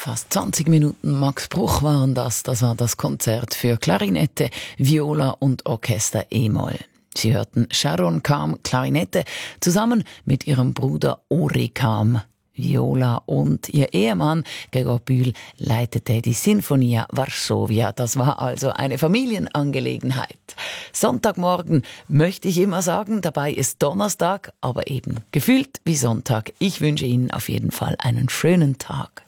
Fast 20 Minuten Max Bruch waren das. Das war das Konzert für Klarinette, Viola und Orchester E-Moll. Sie hörten Sharon Kam, Klarinette, zusammen mit ihrem Bruder Ori Kam, Viola, und ihr Ehemann Gregor Bühl leitete die Sinfonia Varsovia. Das war also eine Familienangelegenheit. Sonntagmorgen möchte ich immer sagen, dabei ist Donnerstag, aber eben gefühlt wie Sonntag. Ich wünsche Ihnen auf jeden Fall einen schönen Tag.